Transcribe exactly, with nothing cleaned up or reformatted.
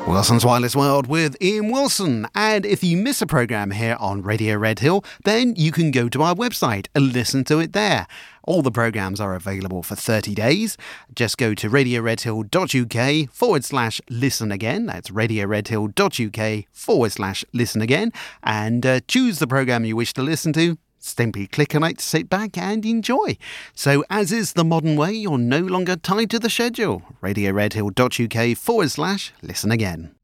Wilson's Wireless World with Ian Wilson. And if you miss a programme here on Radio Red Hill, then you can go to our website and listen to it there. All the programmes are available for thirty days. Just go to radioredhill.uk forward slash listen again. That's radioredhill.uk forward slash listen again. And uh, choose the programme you wish to listen to. Simply click on it, sit back and enjoy. So as is the modern way, you're no longer tied to the schedule. radioredhill.uk forward slash listen again.